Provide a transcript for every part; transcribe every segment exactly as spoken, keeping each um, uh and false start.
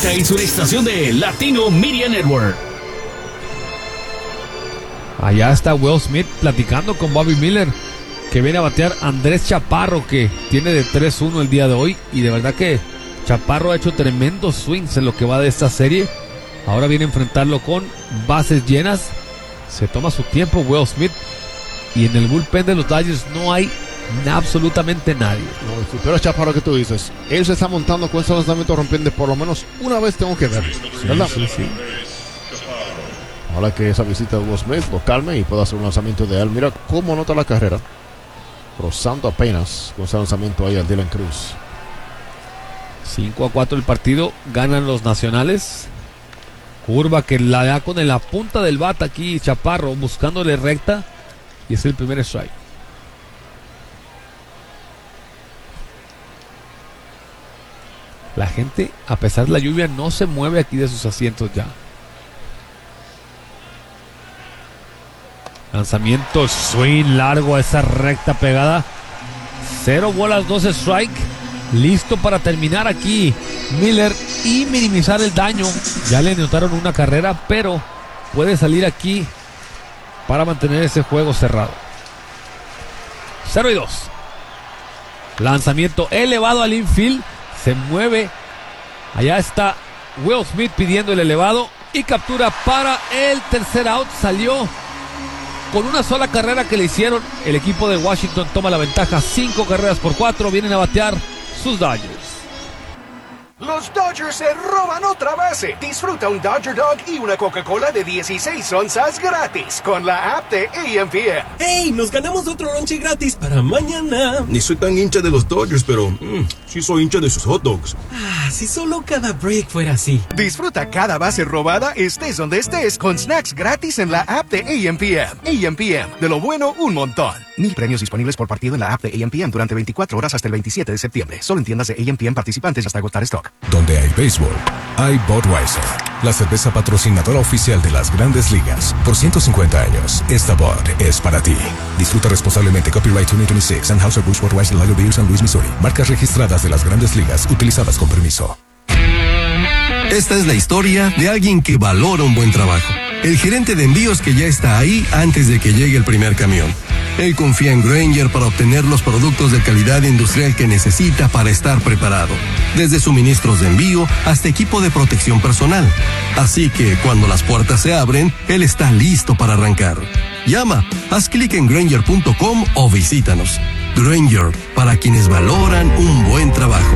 Esta es una estación de Latino Media Network. Allá está Will Smith platicando con Bobby Miller, que viene a batear Andrés Chaparro, que tiene de tres uno el día de hoy. Y de verdad que Chaparro ha hecho tremendos swings en lo que va de esta serie. Ahora viene a enfrentarlo con bases llenas. Se toma su tiempo Will Smith. Y en el bullpen de los Dodgers no hay absolutamente nadie. No, si tú eres Chaparro, que tú dices, él se está montando con ese lanzamiento rompiente, por lo menos una vez tengo que verlo, ¿verdad? Sí, sí, sí. Ojalá que esa visita de Will Smith lo calme y pueda hacer un lanzamiento de él. Mira cómo nota la carrera, rozando apenas con ese lanzamiento ahí al Dylan Cruz. cinco a cuatro el partido, ganan los nacionales. Curva que la da con la punta del bat aquí Chaparro, buscándole recta, y es el primer strike. La gente, a pesar de la lluvia, no se mueve aquí de sus asientos ya. Lanzamiento, swing largo a esa recta pegada. Cero bolas, dos strike. Listo para terminar aquí Miller y minimizar el daño. Ya le anotaron una carrera, pero puede salir aquí para mantener ese juego cerrado. cero y dos. Lanzamiento elevado al infield. Se mueve. Allá está Will Smith pidiendo el elevado. Y captura para el tercer out. Salió con una sola carrera que le hicieron. El equipo de Washington toma la ventaja. Cinco carreras por cuatro. Vienen a batear sus Dodgers. Los Dodgers se roban otra base. Disfruta un Dodger Dog y una Coca-Cola de dieciséis onzas gratis con la app de A M P M. ¡Hey! Nos ganamos otro lonche gratis para mañana. Ni soy tan hincha de los Dodgers, pero mmm, sí soy hincha de sus hot dogs. Ah, si solo cada break fuera así. Disfruta cada base robada, estés donde estés, con snacks gratis en la app de A M P M. A M P M, de lo bueno, un montón. Mil premios disponibles por partido en la app de A M P M durante veinticuatro horas hasta el veintisiete de septiembre. Solo en tiendas de A M P M participantes hasta agotar stock. Donde hay béisbol, hay Budweiser, la cerveza patrocinadora oficial de las Grandes Ligas. Por ciento cincuenta años, esta Bud es para ti. Disfruta responsablemente. Copyright dos mil veintiséis, Anheuser-Busch Budweiser Lager Beer, San Luis, Missouri. Marcas registradas de las Grandes Ligas, utilizadas con permiso. Esta es la historia de alguien que valora un buen trabajo. El gerente de envíos que ya está ahí antes de que llegue el primer camión. Él confía en Grainger para obtener los productos de calidad industrial que necesita para estar preparado. Desde suministros de envío hasta equipo de protección personal. Así que cuando las puertas se abren, él está listo para arrancar. Llama, haz clic en Grainger punto com o visítanos. Grainger, para quienes valoran un buen trabajo.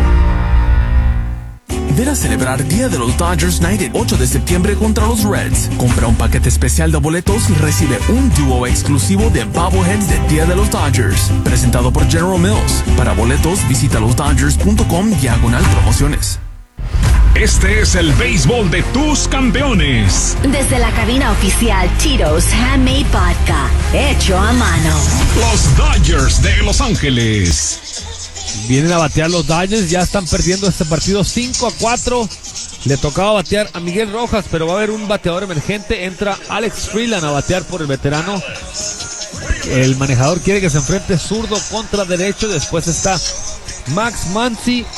Ven a celebrar Día de los Dodgers Night el ocho de septiembre contra los Reds. Compra un paquete especial de boletos y recibe un dúo exclusivo de bobbleheads de Día de los Dodgers. Presentado por General Mills. Para boletos, visita los dodgers punto com diagonal promociones. Este es el béisbol de tus campeones. Desde la cabina oficial Tito's Handmade Vodka, hecho a mano. Los Dodgers de Los Ángeles. Vienen a batear los Dodgers, ya están perdiendo este partido cinco a cuatro. Le tocaba batear a Miguel Rojas, pero va a haber un bateador emergente. Entra Alex Freeland a batear por el veterano. El manejador quiere que se enfrente zurdo contra derecho. Después está Max Muncy,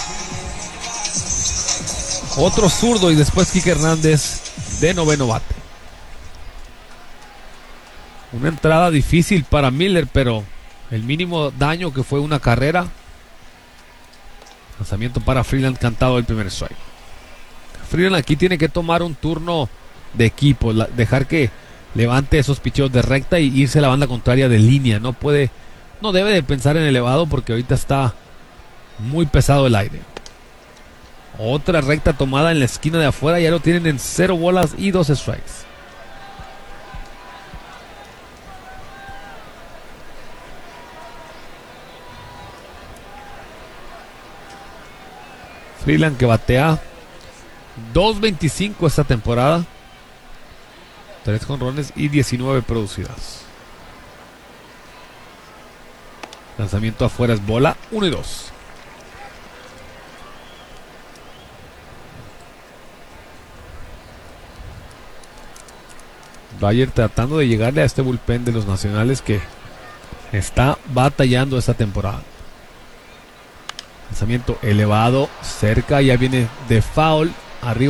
otro zurdo, y después Kike Hernández de noveno bate. Una entrada difícil para Miller, pero el mínimo daño, que fue una carrera. Lanzamiento para Freeland, cantado el primer strike. Freeland aquí tiene que tomar un turno de equipo, la, dejar que levante esos picheos de recta y irse a la banda contraria de línea. No puede, no debe de pensar en elevado porque ahorita está muy pesado el aire. Otra recta tomada en la esquina de afuera, ya lo tienen en cero bolas y dos strikes. Freeland, que batea dos veinticinco esta temporada, tres jonrones y diecinueve producidas. Lanzamiento afuera es bola, uno y dos. Bayer tratando de llegarle a este bullpen de los nacionales que está batallando esta temporada. Lanzamiento elevado, cerca, ya viene de foul, arriba.